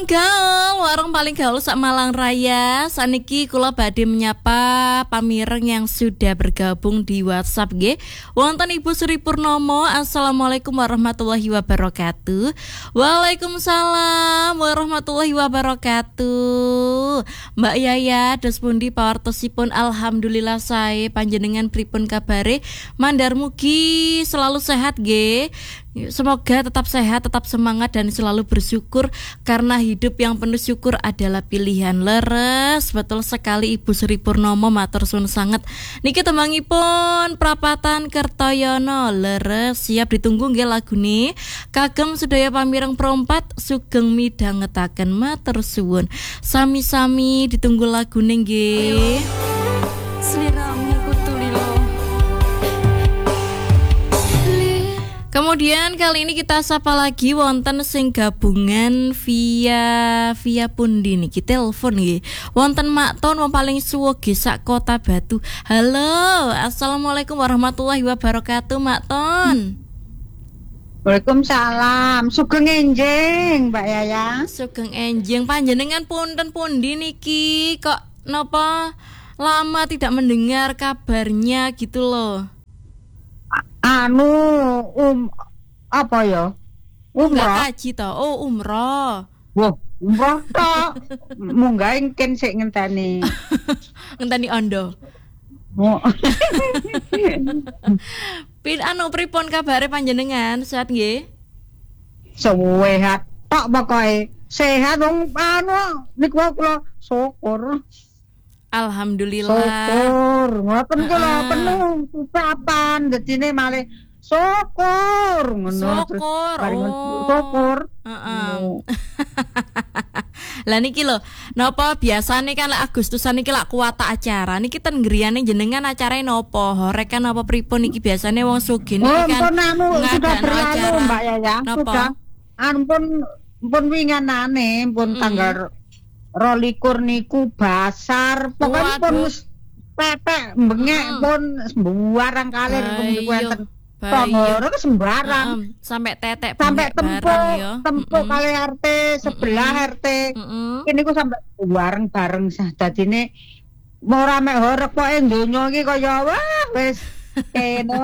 gaul, warung paling gaul sak Malang Raya. Saniki kula badhe menyapa pamireng yang sudah bergabung di WhatsApp nggih. Wonten Ibu Sri Purnomo, Assalamualaikum warahmatullahi wabarakatuh. Waalaikumsalam warahmatullahi wabarakatuh. Mbak Yaya, dos pundi pawartosipun? Alhamdulillah sae, panjenengan pripun kabare? Mandar mugi selalu sehat nggih. Semoga tetap sehat, tetap semangat dan selalu bersyukur karena hidup yang penuh syukur adalah pilihan. Leres, betul sekali Ibu Sri Purnomo, matur suwun sanget. Niki tembangipun Prapatan Kertoyono. Leres, siap ditunggu nggih lagune. Kagem sedaya pamireng prompat sugeng midhangetaken, matur suwun. Sami-sami ditunggu lagune nggih. Sliramu kutulilo. Kemudian kali ini kita sapa lagi wonten sing gabungan via pundi niki telepon nggih. Wonten Mak Ton wong paling suwo nggih sak Kota Batu. Halo, Assalamualaikum warahmatullahi wabarakatuh Mak Ton. Waalaikumsalam. Sugeng enjing Mbak Yaya. Sugeng enjing, panjenengan punten pundi niki kok napa lama tidak mendengar kabarnya gitu loh. Apa ya? Umroh haji to. Oh, umroh. Wah, umroh tok. Munggah engken sik ngenteni. Ngenteni ondo. Oh. Pripun kabare panjenengan? Sehat nggih? Sehat tok pokoke. Sehat wong niku kula syukur. Alhamdulillah. Syukur. Ngoten kula penuh ucapan dadine malih syukur ngono. Syukur. Syukur. Lah niki lho, napa biasane kan lek Agustusan niki lak kuwata acara. Niki ten griyane jenengan acarae napa? Horekan apa pripun niki biasane wong sugih niki kan. Sudah berlalu Mbak Yaya. Sudah. Pun winganane pun tanggal 22 niku basar. Pokoke pun wis pepek bengek pun sembarang kalir niku enten. Tongoro ke sembarang sampai tetek sampai tempuk kali RT sebelah RT ini ku sampai bareng dadine ora mek horeg pokoke donya iki kaya wah wis kene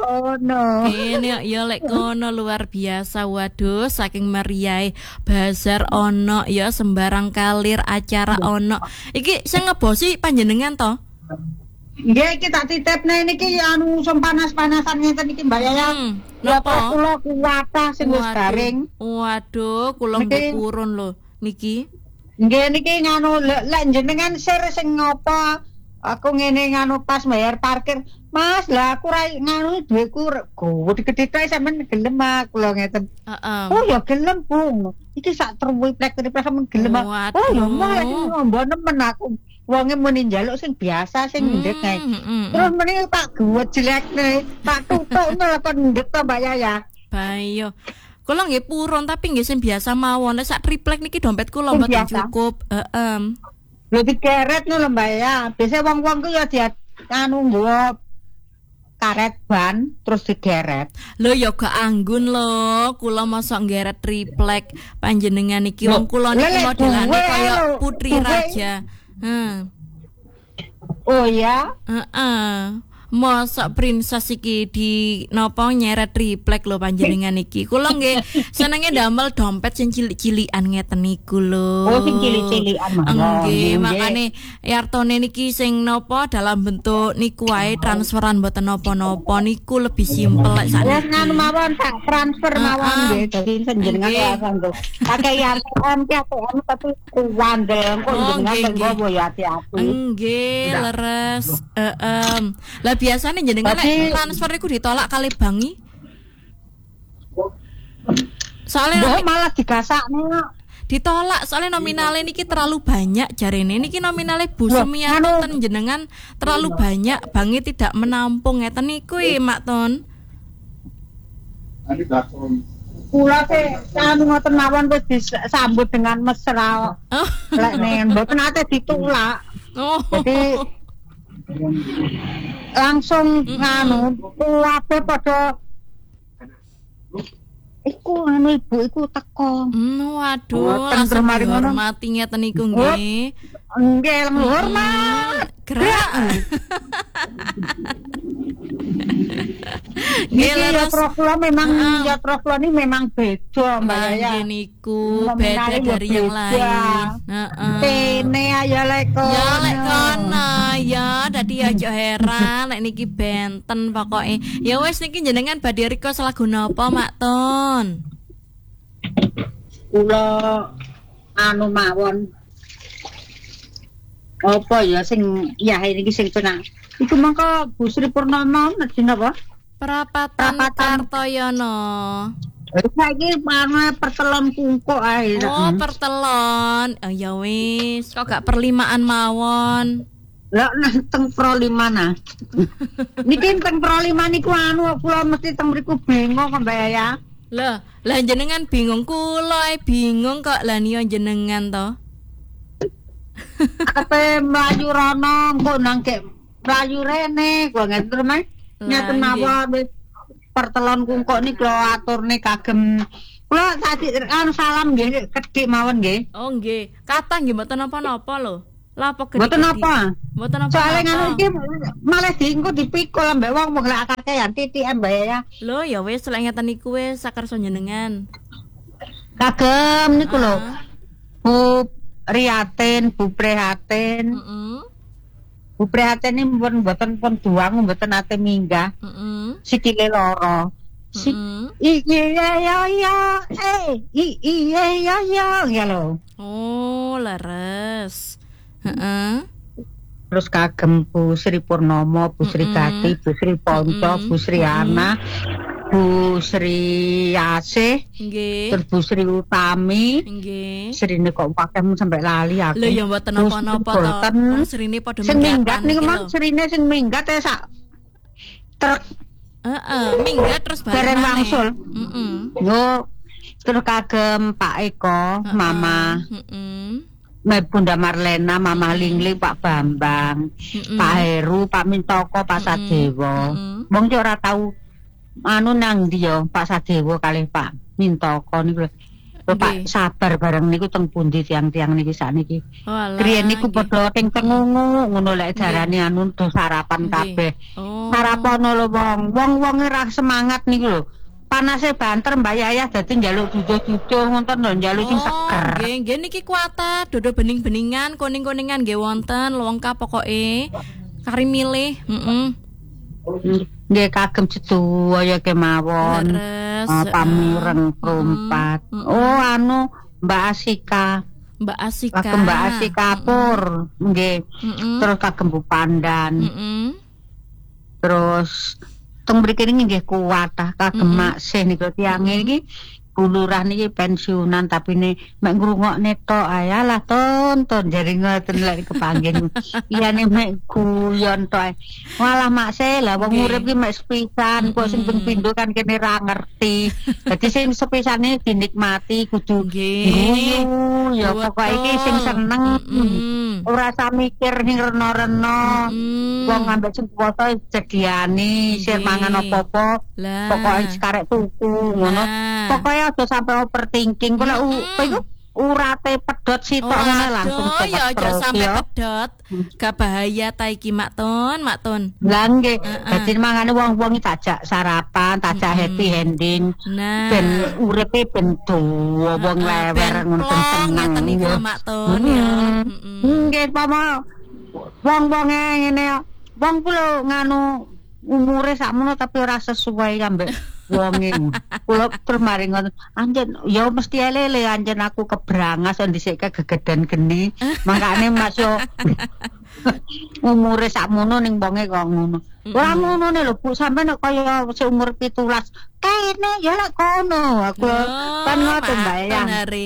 ya lek kono luar biasa. Waduh, saking meriahe bazar ono ya, sembarang kalir acara ono. Iki sing ngebosi panjenengan to? Nggih, iki tak titipne niki panas-panasan ngeten iki Mbak Yaya. Napa kula kuwata sing wis garing. Waduh, kula nggih purun lho niki. Nggih niki lek jenengan sir sing ngopo aku ngene pas bayar parkir. Mas, lah aku ra duweku gede-gede kae sampean gelem kula ngeten. Oh ya gelem, Bu. Iki sak triplek sampean gelem. Oh ya malah ngombo nemen aku. Wonge muni njaluk sing biasa sing ndek kae. Terus meni tak guwet jelekne, tak tutukne kon ndek to Mbak Yaya. Bayo. Kula nggih purun tapi nggih sing biasa mawon. Sak triplek niki dompet kula mboten cukup. Lho digeret lho Mbak Yaya. Biasa wong-wong ku ya nggo karet ban terus digeret. Lho ya gak anggun lho, kula mosok nggeret triplek panjenengan iki wong kula niki modelane kaya putri raja. Oh ya? Mosok princess iki di napa nyeret triplek lho panjenengan iki. Kula nggih senenge ndamel dompet sing cilik-cilikan ngeten niku lho. Oh, sing cilik-cilikan mah. Nggih, makane yartone niki sing napa dalam bentuk niku wae transferan mboten napa-napa niku lebih simpel lek sakniki. Wes nganu mawon tak transfer mawon nggih. Dadi jenengan langsung. Pakai ATM tapi wandel kok jenengan nggowo ya ati-ati. Nggih, leres. Lah biasanya jenengan nek transfer niku ditolak kali bangi. Soalnya malah digasakne ditolak soalnya nominalnya niki terlalu banyak jarene niki nominalnya Bu Sumiyanten jenengan terlalu banyak bangi tidak menampung ngeten niku Mak Ton. Kula teh ngoten mawon wis disambut dengan mesra. Lek nen mboten ate ditolak. Jadi langsung kabeh padha Iku anu ibu iku teko. Waduh, langsung dihormati ngeten niku nggih. Nggih, hormat. Gerak. Nggih, kula memang kula ini memang beda, Mbak Yaya. Nggih niku beda dari yang lain. Kene ayo lek kono. Ya lek kono ya, dadi aja heran nek niki benten pokoke. Ya wis niki jenengan badhe request lagu napa, Mak Ton? Kula anu mawon. Apa ya sing ya iki sing penak. Iku mangko Bu Sri Purnomo nedine apa? Perapatan Kartoyono. Saiki ana pertelon kungkuk ae. Oh, pertelon. Oh ya wis, kok gak perlimaan mawon. Lah teng proliman ah. Niki teng proliman niku anu kula mesti teng mriku bingung kok Mbak Yaya. Lah jenengan bingung kula bingung kok lah niyo jenengan to. Ape mlayu rono engko nangke mlayu rene kok ngeten Mas. Nyata mawon wis pertelon kungkuk niku kula aturne kagem kula tadi anu salam nggih kedhik mawon nggih. Oh nggih, kathah nggih mboten napa-napa lho. Lah apa gedhe? Mboten napa. Mboten napa. Soale ngono iki malah diengko dipikul ambek wong lek kakean titikan Mbak ya. Lho ya wis lek ngeten niku wis sakersa jenengan. Kagem niku lho. Bu Riatin, Bu Prihatin. Bu Prihatin ini mboten pun duang, mboten ate minggah. Sikile loro. Iya ya lho. Oh, leres. Terus kagem Bu Sri Purnomo, Bu Sri Kati, Bu Sri Ponco, Bu Sri Ana, Bu Sri Asih, terus Bu Sri Utami, Srine kok pakai sampai lali aku. Lho ya mboten napa-napa to. Srine padha minggat niku mah Srine sing minggat ya sak truk. Minggat terus bareng wangsul. Yo terus kagem Pak Eko, Mama. Bunda Marlena, Mama Lingling, Pak Bambang, Pak Heru, Pak Mintoko, Pak Sadewo. Wong ki ora tau anu nang ndi yo Pak Sadewo kalih Pak Mintoko niku lho. Pak sabar bareng niku teng pundi tiang-tiang niki sakniki. Kriyen niku padha teng tengungu ngono lek darane anu do sarapan kabeh. Sarapan lho wong-wonge ra semangat niku lho. Panase banter Mbak Yaya dadi njaluk duduh-duduh wonten lho njaluk sing seger. Nggih niki kuatah dodo bening-beningan kuning-kuningan nggih wonten lengkap pokoke. Kari milih, Nggih kagem sedaya kemawon. Pamireng perumpat. Oh anu Mbak Asika. Kagem Mbak Asika Pur. Nggih. Terus kagem Bu Pandan. Terus teng mriki nggih kuat kagem maksih niku tiange iki Bulurah niki pensiunan tapi mek ngrungokne tok ayalah tonton jare ngoten lek kepanggih. Iyane mek guyon tok. Malah maksih lah wong urip ki mek sepisan kok sing ping pindho kan kene ra ngerti. Dadi sing sepisane dinikmati kudu guyu ya pokoke iki sing seneng. Ora usah mikir ning reno-reno. Wong ambek sing kuwasa sediani sir mangan apa-apa. Pokoke karek tuku ngono. Pokoke aja sampai overthinking. Kalau iku urate pedot sitok ngene langsung cepet. Ya aja sampai pedot. Gak bahaya ta iki Mak Ton. Lah nggih. Dadi mangane wong-wong iki tajak sarapan, tajak happy ending. Ben uripe ben dawa wong lewer ngoten seneng niku Mak Ton ya. Nggih pama wong-wonge ngene. Wong kula nganu umure sakmono tapi ora sesuai ambek wonge. Kula terus mari ngoten. Anjen ya mesti elele anjen aku kebrangas ndhisike gegeden geni. Mangkane Mas yo umure sakmono ning wonge kok ngono. Ora ngono lho Bu, sampeyan kaya seumur 17. Kene ya lek kono. Aku kan ngoten Mbak ya.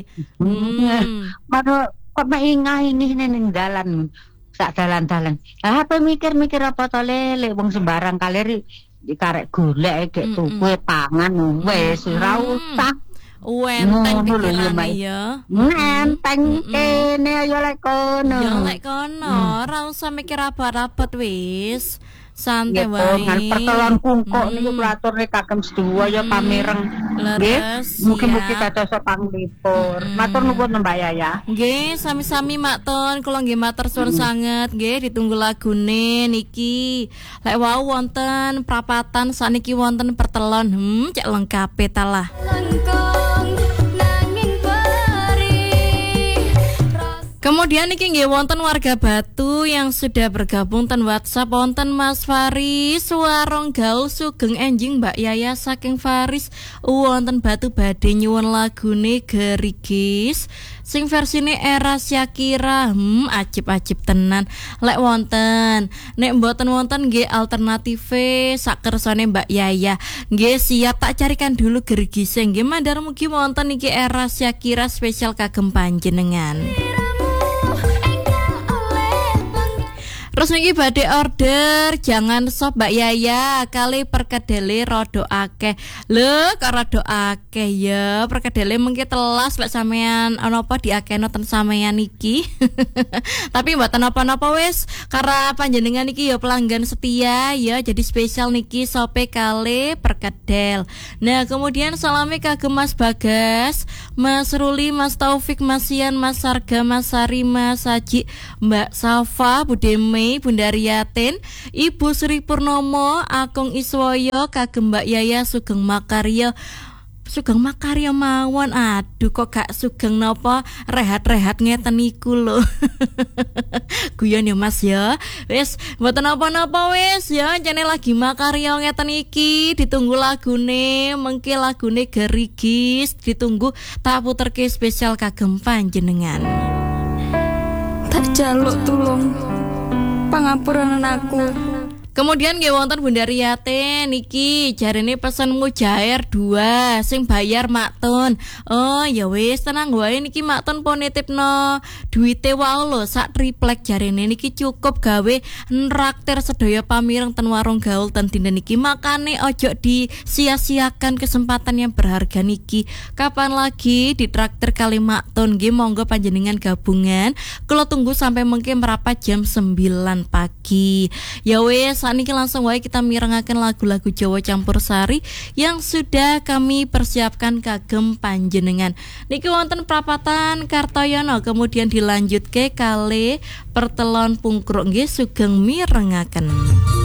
Padha kok mek ingah-ingih ning dalan. Sak dalan-dalan. Lah apa mikir-mikir apa to lele wong sembarang kalir dikarek golek gek tuku pangan wis ora usah. Enteng pikirane ya. Enteng kene ya lek kono. Ya lek kono, ora usah mikir apa-apa wis. Santai wae. Pertelon kungkuk niku kula aturne kagem sedaya pamireng. Nggih, mugi-mugi kados panglipur. Matur nuwun Mbak Yaya. Nggih, sami-sami Makton, kula nggih matur suwun sanget nggih ditunggu lagune niki. Lek wau wonten prapatan sakniki wonten pertelon. Cek lengkape ta lah. Kemudian niki nggih wonten warga Batu yang sudah bergabung ten WhatsApp wonten Mas Faris Warong Gaul sugeng enjing Mbak Yaya saking Faris wonten Batu badhe nyuwun lagune Gerigis sing versine era Syakira ajib-ajib tenan lek wonten nek mboten wonten nggih alternative sakersane Mbak Yaya nggih siap tak carikan dulu Gerigis nggih mandar mugi wonten niki era Syakira spesial kagem panjenengan. Terus niki badhe order jangan sop Mbak Yaya kali perkedele rodo akeh. Lho kok rodo akeh ya perkedele mengki telas lek sampean ana apa diakehno ten sampean iki. Tapi mboten napa-napa wis karena panjenengan iki ya pelanggan setia ya jadi spesial niki sope kali perkedel. Nah kemudian salami kagem Mas Bagas, Mas Ruli, Mas Taufik, Mas Ian, Mas Sarga, Mas Sari, Mas Haji, Mbak Safa, Budeme, Bunda Riatin, Ibu Sri Purnomo, Akung Iswoyo, kagem Mbak Yaya Sugeng Makarya. Sugeng Makarya mawon. Aduh kok gak sugeng napa rehat-rehat ngeten niku lho. Guyon ya Mas ya. Wis mboten napa-napa wis ya jane lagi makarya ngeten iki ditunggu lagune mengki lagune Gerigis ditunggu tak puterke spesial kagem panjenengan. Tak jaluk tulung pangapuran aku. Kemudian nggih wonten Bunda Riyate niki jarene pesen mujair 2 sing bayar Makton. Oh ya wis tenang wae niki Makton pon nitipno duwite wae lho sak triplek jarene niki cukup gawe nraktir sedaya pamireng ten warung gaul ten dinten niki makane ojo disia-siakan kesempatan yang berharga niki. Kapan lagi ditraktir kali Makton nggih monggo panjenengan gabungan. Kula tunggu sampai mengke merapat jam 9 pagi. Ya wis saniki langsung wae kita mirengaken lagu-lagu Jawa campursari yang sudah kami persiapkan kagem panjenengan. Niki wonten prapatan Kartoyono kemudian dilanjutke kali pertelon pungkruk nggih sugeng mirengaken.